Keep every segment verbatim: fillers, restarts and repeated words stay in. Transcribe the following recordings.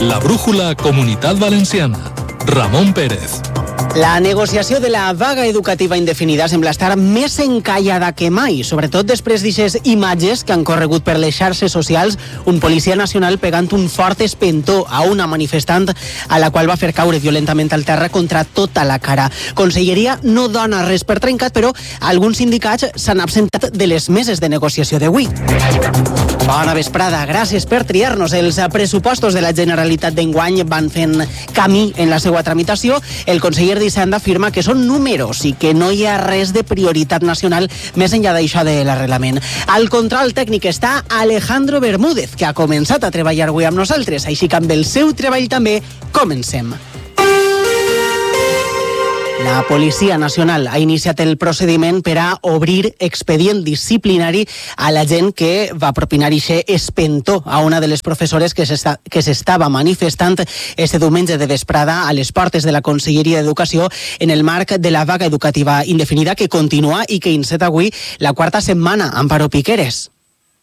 La brújula Comunitat Valenciana. Ramon Pérez. La negociació de la vaga educativa indefinida sembla estar més encallada que mai, sobretot després d'aquestes imatges que han corregut per les xarxes socials, un policia nacional pegant un fort espentó a una manifestant a la qual va fer caure violentament al terra contra tota la cara. Conselleria no dona res per trencat, però alguns sindicats s'han absentat de les meses de negociació d'avui. Bona vesprada, gràcies per triar-nos. Els pressupostos de la Generalitat d'enguany van fent camí en la seva tramitació. El conseller d'Hisenda afirma que són números i que no hi ha res de prioritat nacional més enllà d'això de l'arreglament. Al control tècnic està Alejandro Bermúdez, que ha començat a treballar avui amb nosaltres, així que amb el seu treball també comencem. La Policia Nacional ha iniciat el procediment per a obrir expedient disciplinari a la gent que va propinar ixe espentó a una de les professores que s'està, que s'estava manifestant este diumenge de vesprada a les portes de la Conselleria d'Educació en el marc de la vaga educativa indefinida que continua i que enceta avui la quarta setmana. Amparo Piqueres.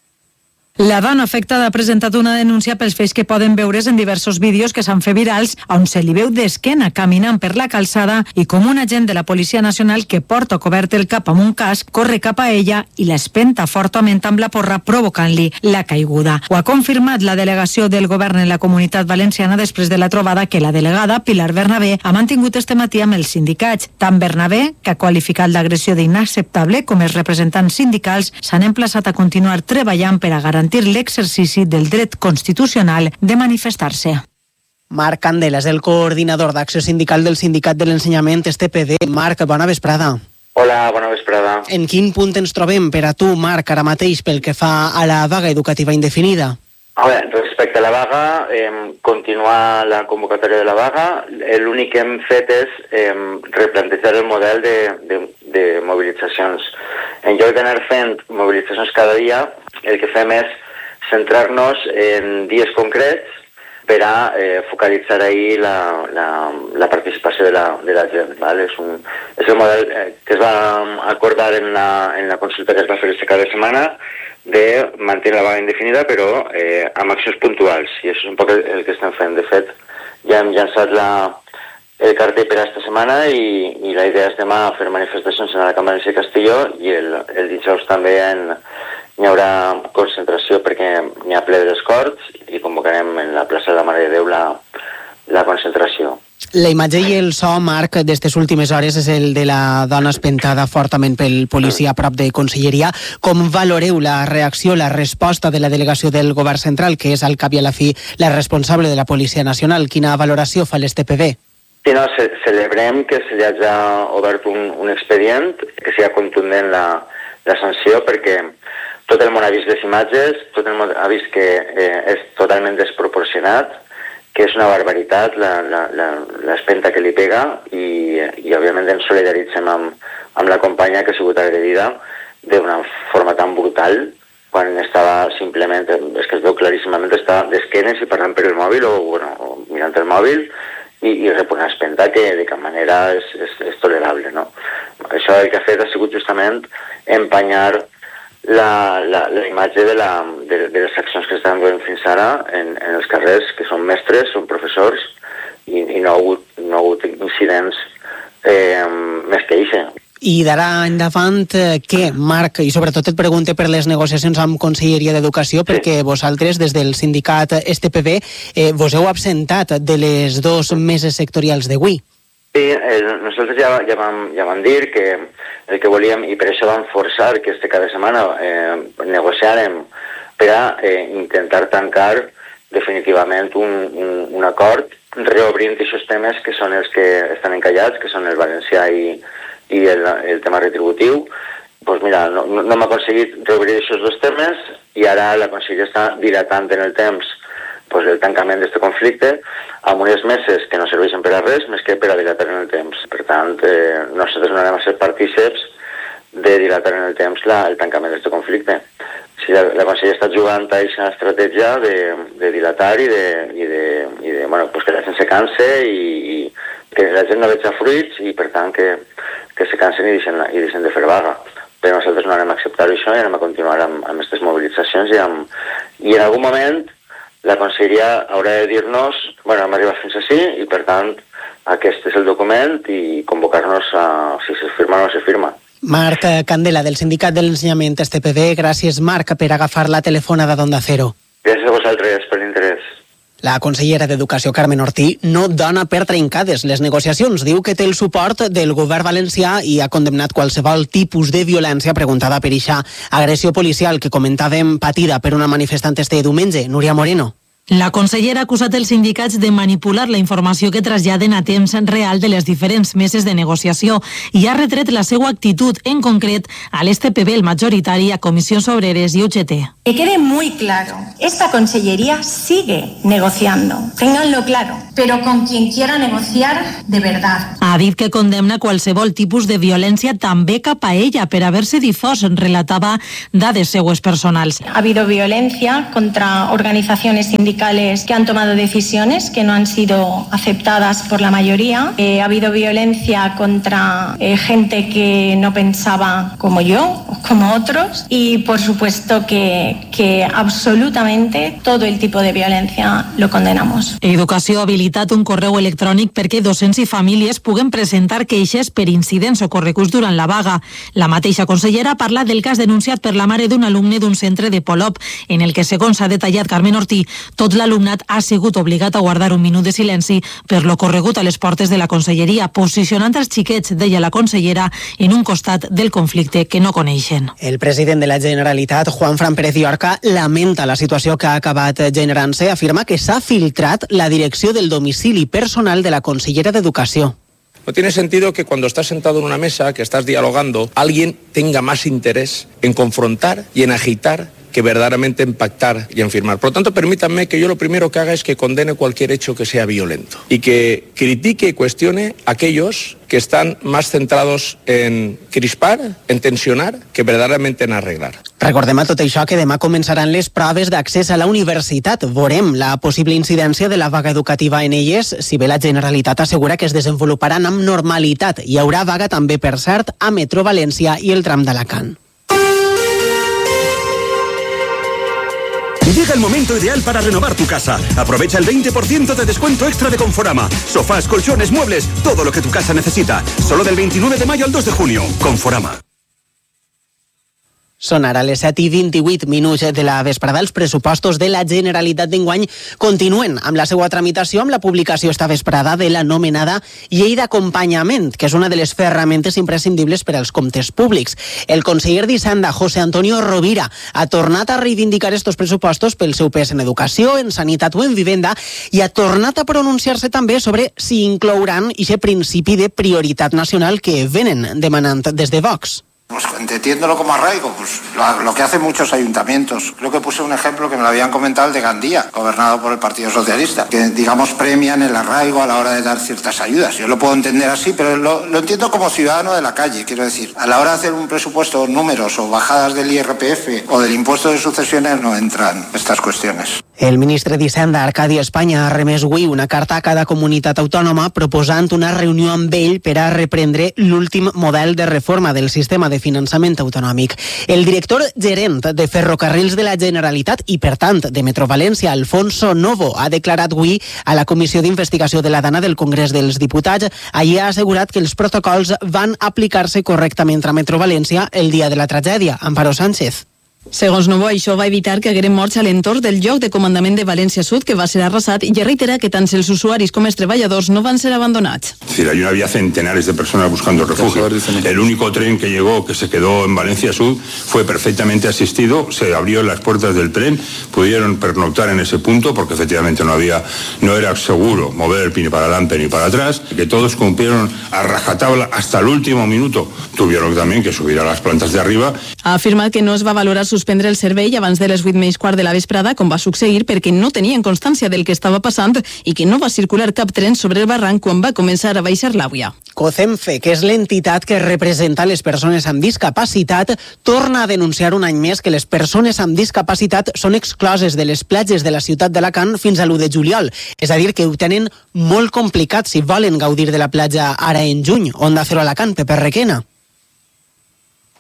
La dona afectada ha presentat una denúncia pels fets que poden veure's en diversos vídeos que s'han fet virals on se li veu d'esquena caminant per la calçada i com un agent de la Policia Nacional que porta cobert el cap amb un casc corre cap a ella i l'espenta fortament amb la porra provocant-li la caiguda. Ho ha confirmat la delegació del govern en la Comunitat Valenciana després de la trobada que la delegada Pilar Bernabé ha mantingut este matí amb els sindicats. Tant Bernabé, que ha qualificat l'agressió d'inacceptable, com els representants sindicals s'han emplaçat a continuar treballant per a garantir l'exercici del dret constitucional de manifestar-se. Marc Candela és el coordinador d'acció sindical del Sindicat de l'Ensenyament, S T P D. Marc, bona vesprada. Hola, bona vesprada. En quin punt ens trobem per a tu, Marc, ara mateix pel que fa a la vaga educativa indefinida? A veure, respecte a la vaga, eh, continua la convocatòria de la vaga. L'únic que hem fet és eh, replantejar el model de, de, de mobilitzacions. En lloc d'anar fent mobilitzacions cada dia, el que fem és centrar-nos en dies concrets per a eh, focalitzar ahir la, la, la participació de la, de la gent. ¿vale? És, un, és el model eh, que es va acordar en la, en la consulta que es va fer aquesta cada setmana de mantenir la vaga indefinida, però eh, amb accions puntuals. I això és un poc el, el que estem fent. De fet, ja hem llançat la, el cartell per aquesta setmana i, i la idea és demà fer manifestacions en la Cambra de Castelló i el, el dijous també en hi haurà concentració perquè n'hi ha ple de les Corts i convocarem en la plaça de la Mare de Déu la, la concentració. La imatge i el so, Marc, d'estes últimes hores és el de la dona espentada fortament pel policia a prop de Conselleria. Com valoreu la reacció, la resposta de la delegació del Govern Central, que és al cap i a la fi la responsable de la Policia Nacional? Quina valoració fa l'S T P B? Sí, no, ce celebrem que se li hagi obert un, un expedient, que sigui contundent la, la sanció, perquè tot el món ha vist les imatges, tot el món ha vist que eh, és totalment desproporcionat, que és una barbaritat l'espenta que li pega i, i òbviament ens solidaritzem amb, amb la companya que ha sigut agredida d'una forma tan brutal quan estava simplement, és que es veu claríssimament, està d'esquenes i parlant per el mòbil o, bueno, o mirant el mòbil i, i rep una espenta que de cap manera és, és, és tolerable. No? Això el que ha fet ha sigut justament empanyar La, la, la imatge de, la, de, de les accions que estan duent fins ara en, en els carrers, que són mestres, són professors, i, i no, ha hagut, no ha hagut incidents eh, més que això. I d'ara endavant, què, Marc? I sobretot et pregunte per les negociacions amb Conselleria d'Educació, sí. Perquè vosaltres, des del sindicat S T P B, eh, vos heu absentat de les dos meses sectorials d'avui. Sí, eh, nosaltres ja, ja, vam, ja vam dir que el que volíem, i per això vam forçar que este cada setmana eh, negociarem per a eh, intentar tancar definitivament un, un, un acord reobrint aquests temes que són els que estan encallats, que són el valencià i, i el, el tema retributiu. Pues mira, no, no hem aconseguit reobrir aquests dos temes i ara la Conselleria està dilatant en el temps pues, el tancament d'aquest conflicte amb unes meses que no serveixen per a res més que per a dilatar en el temps. Per tant, eh, nosaltres no anem a ser partíceps de dilatar en el temps la, el tancament d'aquest conflicte. Si la, la Conselleria està jugant a aquesta estratègia de, de dilatar i de, i de, i de bueno, pues que la gent se canse i, i que la gent no veja fruits i per tant que, que se cansen i deixen, i deixen de fer vaga. Però nosaltres no anem a acceptar això i anem a continuar amb, amb aquestes mobilitzacions i, amb, i en algun moment la conselleria haurà de dir-nos, bueno, hem arribat fins així i per tant aquest és el document i convocar-nos a si se firma o no se firma. Marc Candela, del Sindicat de l'Ensenyament S T P B. Gràcies, Marc, per agafar la telefonada d'Onda Cero. Gràcies a vosaltres per l'interès. La consellera d'Educació, Carmen Ortí, no dona per trencades les negociacions. Diu que té el suport del govern valencià i ha condemnat qualsevol tipus de violència preguntada per eixa agressió policial que comentàvem patida per una manifestant este diumenge. Núria Moreno. La consellera ha acusat els sindicats de manipular la informació que traslladen a temps real de les diferents meses de negociació i ha retret la seva actitud, en concret, a l'S T P B, el majoritari, a Comissions Obreres i U G T. Que quede muy claro, esta consellería sigue negociando, ténganlo claro, pero con quien quiera negociar de verdad. Ha dit que condemna qualsevol tipus de violència també cap a ella per haver-se difós, relatava dades seues personals. Ha habido violencia contra organizaciones sindicales que han tomado decisiones que no han sido aceptadas por la mayoría. Eh, ha habido violencia contra eh, gente que no pensaba como yo o como otros y por supuesto que, que absolutamente todo el tipo de violencia lo condenamos. Educació ha habilitat un correu electrònic perquè docents i famílies puguen presentar queixes per incidents ocorreguts durant la vaga. La mateixa consellera parla del cas denunciat per la mare d'un alumne d'un centre de Polop, en el que, segons ha detallat Carmen Ortí, tot l'alumnat ha sigut obligat a guardar un minut de silenci per l'ocorregut a les portes de la conselleria, posicionant els xiquets, deia la consellera, en un costat del conflicte que no coneixen. El president de la Generalitat, Juanfran Pérez Llorca, lamenta la situació que ha acabat generant-se. Afirma que s'ha filtrat la direcció del domicili personal de la consellera d'Educació. No tiene sentido que cuando estás sentado en una mesa, que estás dialogando, alguien tenga más interés en confrontar y en agitar que verdaderamente en pactar y en firmar. Por lo tanto, permítanme que yo lo primero que haga es que condene cualquier hecho que sea violento y que critique y cuestione a aquellos que están más centrados en crispar, en tensionar, que verdaderamente en arreglar. Recordem a tot això que demà començaran les proves d'accés a la universitat. Veurem la possible incidència de la vaga educativa en elles, si bé la Generalitat assegura que es desenvoluparan amb normalitat. Hi haurà vaga també, per cert, a Metro València i el tram d'Alacant. Llega el momento ideal para renovar tu casa. Aprovecha el veinte por ciento de descuento extra de Conforama. Sofás, colchones, muebles, todo lo que tu casa necesita. Solo del veintinueve de mayo al dos de junio. Conforama. Són ara les set i vint-i-vuit minuts de la vesprada. Els pressupostos de la Generalitat d'enguany continuen amb la seva tramitació, amb la publicació esta vesprada de l'anomenada llei d'acompanyament, que és una de les ferramentes imprescindibles per als comptes públics. El conseller d'Hisenda, José Antonio Rovira, ha tornat a reivindicar estos pressupostos pel seu pes en educació, en sanitat o en vivenda, i ha tornat a pronunciar-se també sobre si inclouran aquest principi de prioritat nacional que venen demanant des de Vox. Pues entendiéndolo como arraigo, pues lo, lo que hacen muchos ayuntamientos. Creo que puse un ejemplo que me lo habían comentado, el de Gandía, gobernado por el Partido Socialista, que digamos premian el arraigo a la hora de dar ciertas ayudas. Yo lo puedo entender así, pero lo, lo entiendo como ciudadano de la calle, quiero decir. A la hora de hacer un presupuesto, números o bajadas del I R P F o del impuesto de sucesiones no entran estas cuestiones. El ministre d'Hisenda, Arcadi Espanya, ha remès avui una carta a cada comunitat autònoma proposant una reunió amb ell per a reprendre l'últim model de reforma del sistema de finançament autonòmic. El director gerent de Ferrocarrils de la Generalitat i, per tant, de Metro València, Alfonso Novo, ha declarat avui a la Comissió d'Investigació de la Dana del Congrés dels Diputats. Allí ha assegurat que els protocols van aplicar-se correctament a Metro València el dia de la tragèdia. Amparo Sánchez. Segons Novo, això va evitar que hagueren morts a l'entorn del lloc de comandament de València Sud, que va ser arrasat, i reitera que tant els usuaris com els treballadors no van ser abandonats. Es decir, allí había centenares de personas buscando refugio. El único tren que llegó, que se quedó en Valencia Sud, fue perfectamente asistido, se abrió las puertas del tren, pudieron pernoctar en ese punto, porque efectivamente no había, no era seguro mover ni para adelante ni para atrás, que todos cumplieron a rajatabla hasta el último minuto. Tuvieron también que subir a las plantas de arriba. Ha afirmat que no es va valorar suspendre el servei abans de les vuit menys quart de la vesprada, com va succeir, perquè no tenien constància del que estava passant i que no va circular cap tren sobre el barranc quan va començar a baixar l'àvia. COCENFE, que és l'entitat que representa les persones amb discapacitat, torna a denunciar un any més que les persones amb discapacitat són excloses de les platges de la ciutat d'Alacant fins a l'u de juliol. És a dir, que ho tenen molt complicat si volen gaudir de la platja ara en juny. Onda Cero Alacant, Pepe Requena.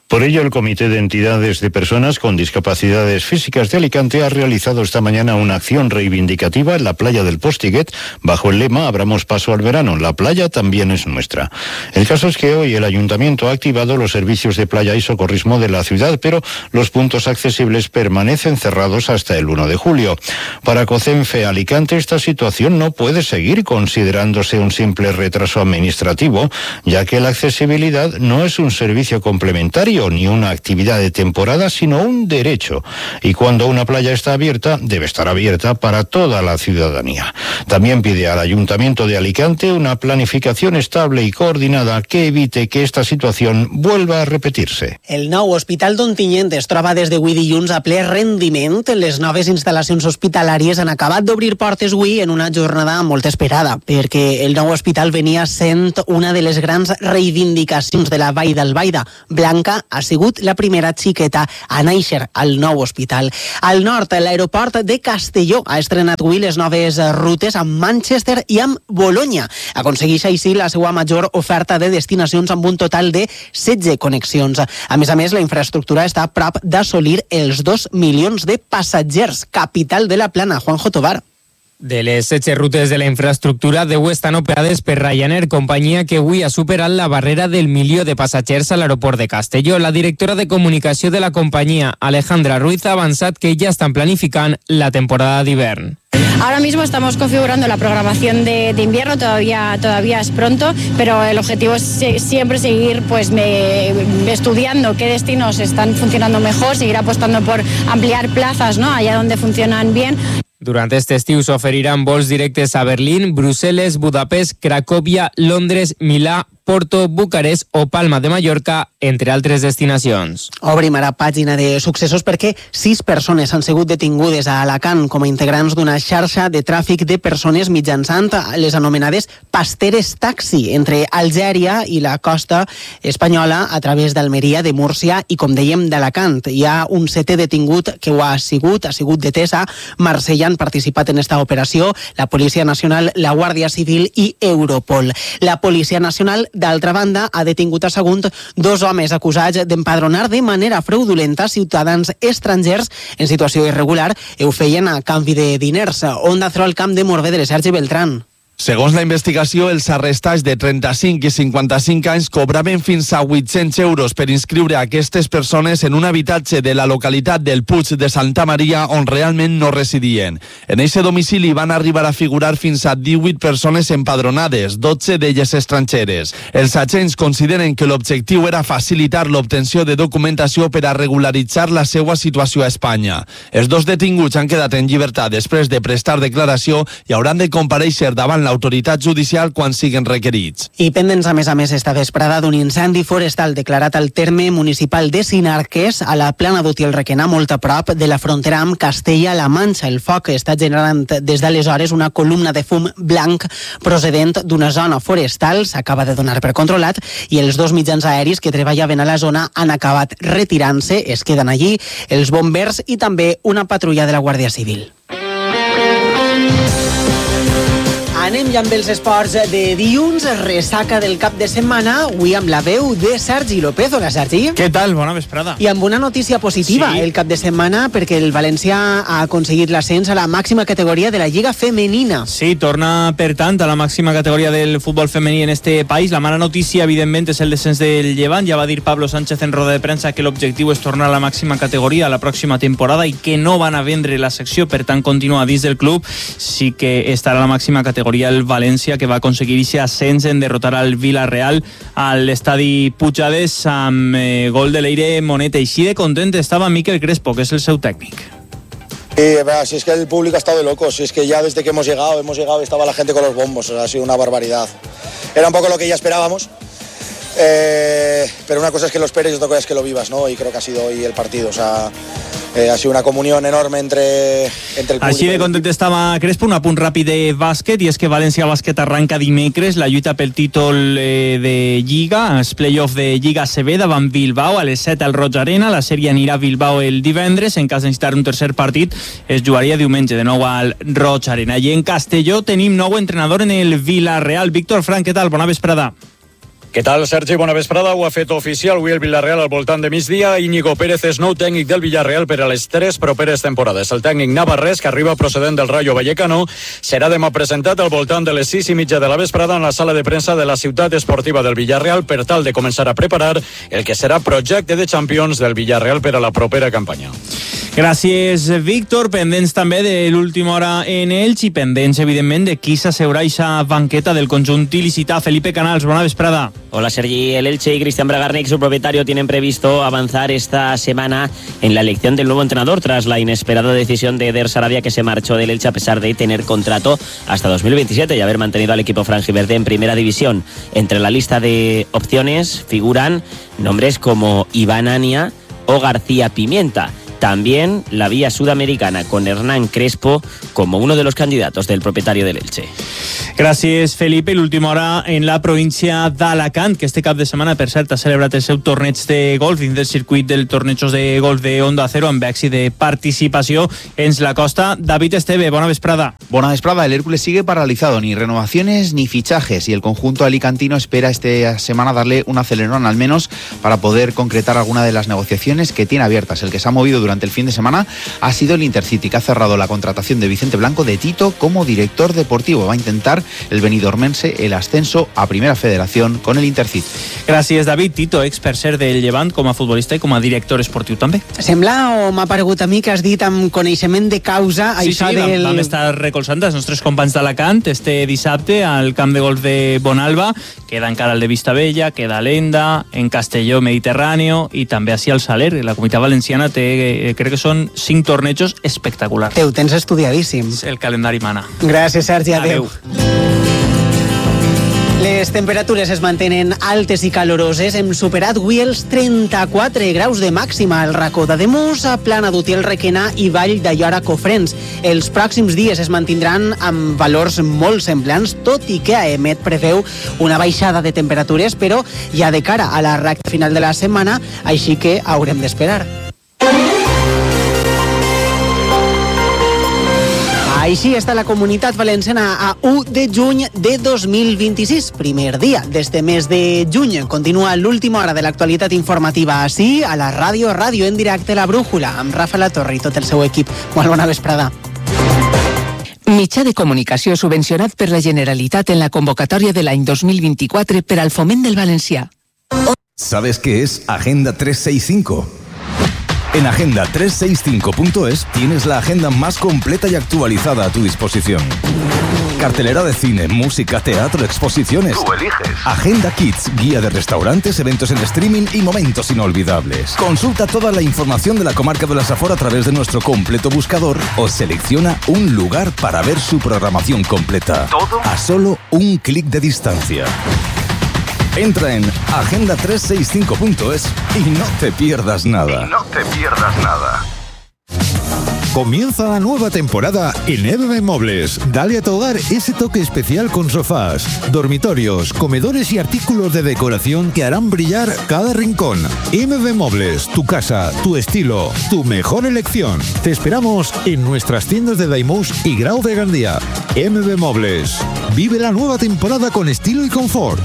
Por ello, el Comité de Entidades de Personas con Discapacidades Físicas de Alicante ha realizado esta mañana una acción reivindicativa en la playa del Postiguet bajo el lema «Abramos paso al verano, la playa también es nuestra». El caso es que hoy el Ayuntamiento ha activado los servicios de playa y socorrismo de la ciudad, pero los puntos accesibles permanecen cerrados hasta el uno de julio. Para COCENFE Alicante, esta situación no puede seguir considerándose un simple retraso administrativo, ya que la accesibilidad no es un servicio complementario ni una actividad de temporada, sino un derecho. Y cuando una playa está abierta, debe estar abierta para toda la ciudadanía. También pide al Ayuntamiento de Alicante una planificación estable y coordinada que evite que esta situación vuelva a repetirse. El nou Hospital d'Ontinyent es troba des d'avui dilluns a ple rendiment. Les noves instal·lacions hospitalàries han acabat d'obrir portes avui en una jornada molt esperada, perquè el nou hospital venia sent una de les grans reivindicacions de la Vall d'Albaida. Blanca ha sigut la primera xiqueta a néixer al nou hospital. Al nord, l'aeroport de Castelló ha estrenat avui les noves rutes amb Manchester i amb Bologna. Aconsegueix així la seva major oferta de destinacions amb un total de setze connexions. A més a més, la infraestructura està a prop d'assolir els dos milions de passatgers. Capital de la Plana, Juanjo Tobar. De les setze rutes de la infraestructura, deu estan operades per Ryanair, companyia que avui ha superat la barrera del milió de passatgers a l'aeroport de Castelló. La directora de comunicació de la companyia, Alejandra Ruiz, ha avançat que ya están planificant la temporada d'hivern. Ahora mismo estamos configurando la programación de, de invierno, todavía, todavía es pronto, pero el objetivo es se, siempre seguir pues, me, estudiando qué destinos están funcionando mejor, seguir apostando por ampliar plazas, ¿no?, allá donde funcionan bien. Durant este estiu s'oferiran vols directes a Berlín, Brussel·les, Budapest, Cracòvia, Londres, Milà, Porto, Bucarest o Palma de Mallorca, entre altres destinacions. Obrim ara pàgina de successos perquè sis persones han sigut detingudes a Alacant com a integrants d'una xarxa de tràfic de persones mitjançant les anomenades pasteres taxi entre Algèria i la costa espanyola a través d'Almeria, de Múrcia i, com dèiem, d'Alacant. Hi ha un setè detingut que ho ha sigut, ha sigut detesa. Marsella han participat en esta operació la Policia Nacional, la Guàrdia Civil i Europol. La Policia Nacional, d'altra banda, ha detingut a Sagunt dos homes acusats d'empadronar de manera fraudulenta ciutadans estrangers en situació irregular i ho feien a canvi de diners. Onda Cero al camp de Morvedre, Sergi Beltrán. Segons la investigació, els arrestats de trenta-cinc i cinquanta-cinc anys cobraven fins a vuit-cents euros per inscriure aquestes persones en un habitatge de la localitat del Puig de Santa Maria on realment no residien. En aquest domicili van arribar a figurar fins a divuit persones empadronades, dotze d'elles estrangeres. Els agents consideren que l'objectiu era facilitar l'obtenció de documentació per a regularitzar la seva situació a Espanya. Els dos detinguts han quedat en llibertat després de prestar declaració i hauran de comparèixer davant l'autoritat judicial quan siguin requerits. I pendents, a més a més, esta vesprada d'un incendi forestal declarat al terme municipal de Sinarques, a la Plana d'Utiel Requena, molt a prop de la frontera amb Castella-La Manxa. El foc està generant des d'aleshores una columna de fum blanc procedent d'una zona forestal. S'acaba de donar per controlat i els dos mitjans aeris que treballaven a la zona han acabat retirant-se. Es queden allí els bombers i també una patrulla de la Guàrdia Civil. Anem ja amb els esports de dilluns, ressaca del cap de setmana, avui amb la veu de Sergi López. Hola, Sergi. Què tal? Bona vesprada. I amb una notícia positiva sí. El cap de setmana, perquè el València ha aconseguit l'ascens a la màxima categoria de la Lliga Femenina. Sí, torna, per tant, a la màxima categoria del futbol femení en este país. La mala notícia, evidentment, és el descens del Llevant. Ja va dir Pablo Sánchez en roda de premsa que l'objectiu és tornar a la màxima categoria a la pròxima temporada i que no van a vendre la secció, per tant, continua dins del club. Sí que estarà a la màxima categoria el València, que va aconseguir aquest ascens en derrotar al Villarreal a l'estadi Pujades amb eh, gol de Leire Monet. Així de content estava Miquel Crespo, que és el seu tècnic. Sí, vea, si es que el público ha estado de locos, si es que ya desde que hemos llegado, hemos llegado y estaba la gente con los bombos, o sea, ha sido una barbaridad. Era un poco lo que ya esperábamos, eh, pero una cosa es que lo esperes y otra cosa es que lo vivas, ¿no? Y creo que ha sido hoy el partido, o sea... Eh, ha sido una comunión enorme entre, entre el públic. Així de content estava Crespo. Un apunt ràpid de bàsquet, i és que València Bàsquet arranca dimecres la lluita pel títol eh, de Lliga, els play-off de Lliga A C B davant Bilbao a les set al Roig Arena. La sèrie anirà a Bilbao el divendres. En cas de necessitar un tercer partit es jugaria diumenge de nou al Roig Arena. I en Castelló tenim nou entrenador en el Villarreal. Víctor Frank, què tal? Bona vesprada. Què tal, Sergi? Bona vesprada. Ho ha fet oficial avui el Villarreal al voltant de migdia. Íñigo Pérez és nou tècnic del Villarreal per a les tres properes temporades. El tècnic navarrès, que arriba procedent del Rayo Vallecano, serà demà presentat al voltant de les sis i mitja de la vesprada en la sala de premsa de la ciutat esportiva del Villarreal per tal de començar a preparar el que serà projecte de Champions del Villarreal per a la propera campanya. Gràcies, Víctor. Pendents també de l'última hora en Elx i pendents, evidentment, de qui s'asseurà a aquesta banqueta del conjunt il·licità. Felipe Canals, bona vesprada. Hola, Sergi. El Elche y Cristian Bragarnik, su propietario, tienen previsto avanzar esta semana en la elección del nuevo entrenador tras la inesperada decisión de Eder Sarabia, que se marchó del Elche a pesar de tener contrato hasta dos mil veintisiete y haber mantenido al equipo franjiverde en primera división. Entre la lista de opciones figuran nombres como Iván Ania o García Pimienta. También la vía sudamericana con Hernán Crespo como uno de los candidatos del propietario del Elche. Gràcies, Felipe. L'última hora en la província d'Alacant, que este cap de setmana, per cert, ha celebrat el seu torneig de golf dins del circuit del tornejos de golf de Onda Cero amb èxit de participació. Ens la costa David Esteve. Bona vesprada. Bona vesprada. El Hércules sigue paralizado. Ni renovaciones ni fichajes. Y el conjunto alicantino espera esta semana darle un acelerón al menos para poder concretar alguna de las negociaciones que tiene abiertas. El que se ha movido durante el fin de semana ha sido el Intercity, que ha cerrado la contratación de Vicente Blanco de Tito como director deportivo. Va a intentar el benidormense el ascenso a Primera Federación con el Intercity. Gràcies, David. Tito, ex per ser del Llevant com a futbolista i com a director esportiu també. Sembla, o m'ha paregut a mi, que has dit amb coneixement de causa sí, això sí, del... vam, vam estar recolzant els nostres companys d'Alacant este dissabte al camp de golf de Bonalba. Queda encara el de Vistabella, queda l'Enda, en Castelló Mediterráneo i també així al Saler. La Comunitat Valenciana té, crec que són cinc tornejos espectaculars. Te ho tens estudiadíssim. El calendari mana. Gràcies, Sergi. Adéu. Adéu. Les temperatures es mantenen altes i caloroses. Hem superat avui els trenta-quatre graus de màxima al racó d'Ademús, a Plana d'Utiel, Requena i Vall d'Aiora, Cofrents. Els pròxims dies es mantindran amb valors molt semblants, tot i que AEMET preveu una baixada de temperatures, però ja de cara a la recta final de la setmana, així que haurem d'esperar. Així està la Comunitat Valenciana a u de juny de dos mil vint-i-sis, primer dia d'este mes de juny. Continua l'última hora de l'actualitat informativa així, a la ràdio, ràdio en directe, La Brújula, amb Rafa Latorre i tot el seu equip. Molt bona vesprada. Mitjà de comunicació subvencionat per la Generalitat en la convocatòria de l'any dos mil vint-i-quatre per al foment del valencià. ¿Sabes qué es Agenda trescientos sesenta y cinco? En agenda trescientos sesenta y cinco punto es tienes la agenda más completa y actualizada a tu disposición. Cartelera de cine, música, teatro, exposiciones. Tú eliges. Agenda Kids, guía de restaurantes, eventos en streaming y momentos inolvidables. Consulta toda la información de la comarca de la Safor a través de nuestro completo buscador o selecciona un lugar para ver su programación completa. Todo a solo un clic de distancia. Entra en agenda trescientos sesenta y cinco punto es y no te pierdas nada. Y no te pierdas nada. Comienza la nueva temporada en M B Muebles. Dale a tu hogar ese toque especial con sofás, dormitorios, comedores y artículos de decoración que harán brillar cada rincón. M B Muebles, tu casa, tu estilo, tu mejor elección. Te esperamos en nuestras tiendas de Daimús y Grau de Gandía. M B Muebles. Vive la nueva temporada con estilo y confort.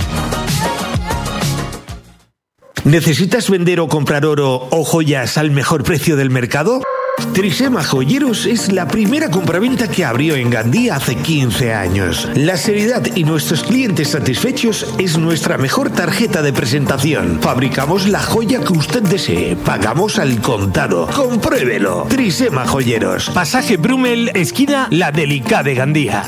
¿Necesitas vender o comprar oro o joyas al mejor precio del mercado? Trisema Joyeros es la primera compraventa que abrió en Gandía hace quince años. La seriedad y nuestros clientes satisfechos es nuestra mejor tarjeta de presentación. Fabricamos la joya que usted desee. Pagamos al contado. Compruébelo. Trisema Joyeros. Pasaje Brumel, esquina La Delicada de Gandía.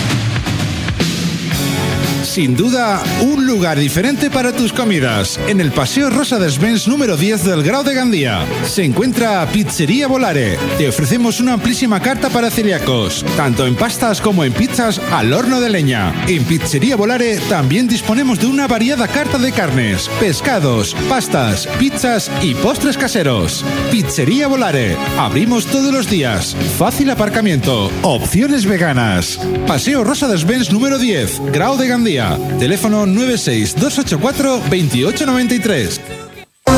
Sin duda, un lugar diferente para tus comidas. En el Paseo Rosa dels Vents número diez del Grau de Gandía se encuentra Pizzería Volare. Te ofrecemos una amplísima carta para celíacos, tanto en pastas como en pizzas al horno de leña. En Pizzería Volare también disponemos de una variada carta de carnes, pescados, pastas, pizzas y postres caseros. Pizzería Volare. Abrimos todos los días. Fácil aparcamiento. Opciones veganas. Paseo Rosa dels Vents número diez, Grau de Gandía. Teléfono nueve seis dos ocho cuatro dos ocho nueve tres.